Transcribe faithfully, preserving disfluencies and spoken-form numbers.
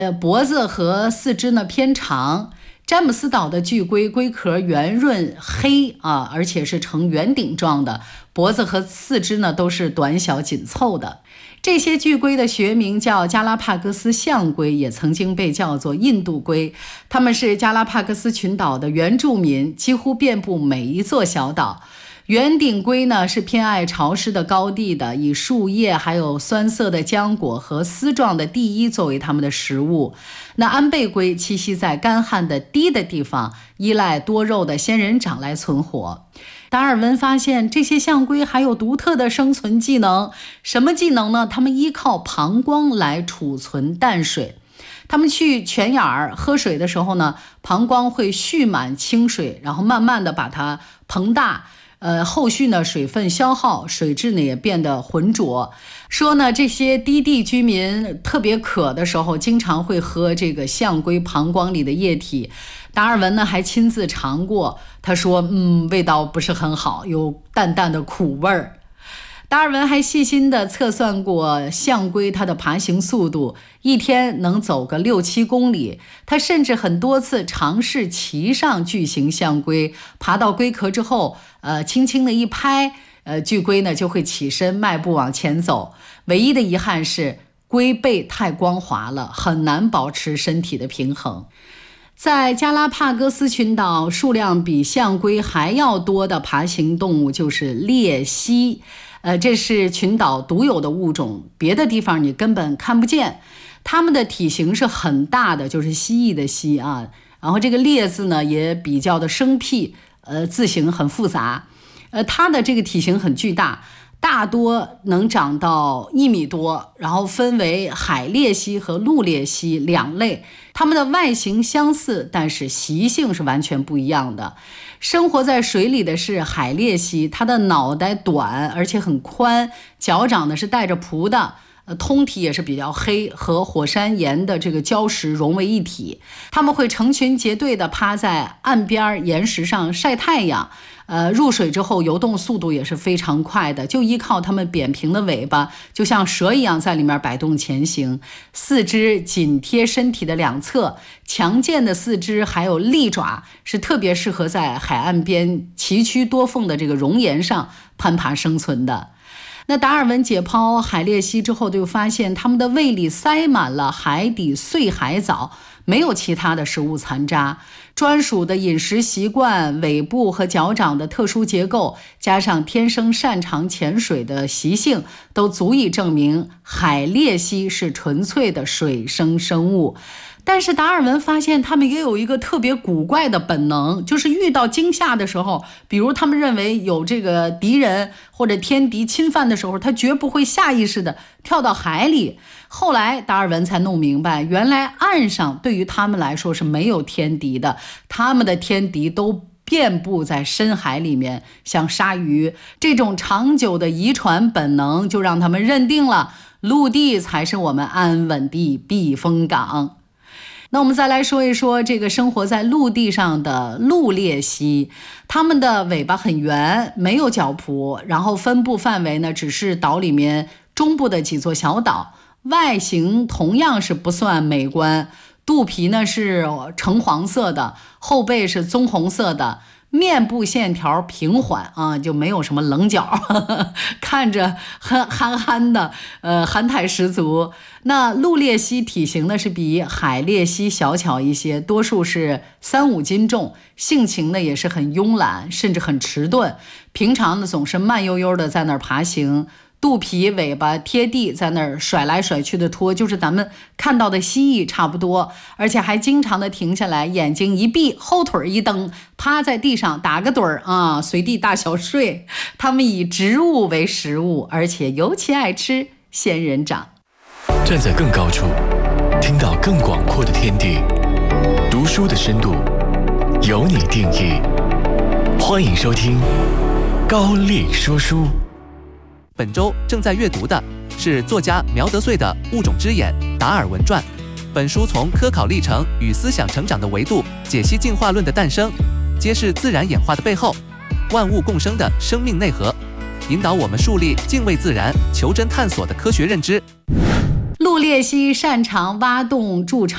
呃，脖子和四肢呢偏长。詹姆斯岛的巨龟龟壳圆润黑啊，而且是呈圆顶状的，脖子和四肢呢都是短小紧凑的。这些巨龟的学名叫加拉帕戈斯象龟，也曾经被叫做印度龟。它们是加拉帕戈斯群岛的原住民，几乎遍布每一座小岛。圆顶龟呢是偏爱潮湿的高地的，以树叶还有酸涩的浆果和丝状的地衣作为它们的食物。那安倍龟栖息在干旱的低的地方，依赖多肉的仙人掌来存活。达尔文发现这些象龟还有独特的生存技能。什么技能呢？它们依靠膀胱来储存淡水。他们去泉眼儿喝水的时候呢，膀胱会蓄满清水，然后慢慢的把它膨大。呃，后续呢，水分消耗，水质呢也变得浑浊。说呢，这些低地居民特别渴的时候，经常会喝这个象龟膀胱里的液体。达尔文呢还亲自尝过，他说，嗯，味道不是很好，有淡淡的苦味儿。达尔文还细心地测算过象龟它的爬行速度，一天能走个六七公里。他甚至很多次尝试骑上巨型象龟，爬到龟壳之后，呃，轻轻的一拍，呃，巨龟呢就会起身迈步往前走。唯一的遗憾是龟背太光滑了，很难保持身体的平衡。在加拉帕戈斯群岛，数量比象龟还要多的爬行动物就是鬣蜥。呃，这是群岛独有的物种，别的地方你根本看不见。它们的体型是很大的，就是蜥蜴的蜥啊。然后这个鬣字呢也比较的生僻，呃，字形很复杂。呃，它的这个体型很巨大，大多能长到一米多，然后分为海鬣蜥和陆鬣蜥两类。它们的外形相似，但是习性是完全不一样的。生活在水里的是海鬣蜥，它的脑袋短而且很宽，脚掌呢是带着蹼的，呃，通体也是比较黑，和火山岩的这个礁石融为一体。它们会成群结队地趴在岸边岩石上晒太阳，呃，入水之后游动速度也是非常快的，就依靠它们扁平的尾巴，就像蛇一样在里面摆动前行。四肢紧贴身体的两侧，强健的四肢还有利爪，是特别适合在海岸边崎岖多缝的这个熔岩上攀爬生存的。那达尔文解剖海鬣蜥之后，就发现它们的胃里塞满了海底碎海藻，没有其他的食物残渣。专属的饮食习惯、尾部和脚掌的特殊结构，加上天生擅长潜水的习性，都足以证明海鬣蜥是纯粹的水生生物。但是达尔文发现他们也有一个特别古怪的本能，就是遇到惊吓的时候，比如他们认为有这个敌人或者天敌侵犯的时候，他绝不会下意识的跳到海里。后来达尔文才弄明白，原来岸上对于他们来说是没有天敌的，他们的天敌都遍布在深海里面，像鲨鱼。这种长久的遗传本能就让他们认定了陆地才是我们安稳的避风港。那我们再来说一说这个生活在陆地上的陆鬣蜥，它们的尾巴很圆，没有角蹼，然后分布范围呢只是岛里面中部的几座小岛，外形同样是不算美观，肚皮呢是橙黄色的，后背是棕红色的，面部线条平缓啊，就没有什么棱角，呵呵，看着憨憨憨的，呃，憨态十足。那陆鬣蜥体型呢是比海鬣蜥小巧一些，多数是三五斤重，性情呢也是很慵懒，甚至很迟钝。平常呢总是慢悠悠的在那儿爬行，肚皮尾巴贴地，在那儿甩来甩去的拖，就是咱们看到的蜥蜴差不多。而且还经常的停下来，眼睛一闭，后腿一蹬，趴在地上打个盹儿啊，随地大小睡。它们以植物为食物，而且尤其爱吃仙人掌。 站在更高处，听到更广阔的天地，读书的深度由你定义。欢迎收听高丽说书。 本周正在阅读的是作家苗德穗的《物种之眼：达尔文传》。本书从科考历程与思想成长的维度解析进化论的诞生，揭示自然演化的背后，万物共生的生命内核，引导我们树立敬畏自然、求真探索的科学认知。 陆鬣蜥擅长挖洞筑巢。